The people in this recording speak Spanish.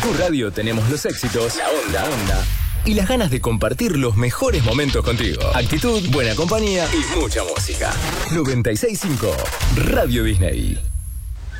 Tu Radio tenemos los éxitos, la onda y las ganas de compartir los mejores momentos contigo. Actitud, buena compañía y mucha música. 96.5 Radio Disney.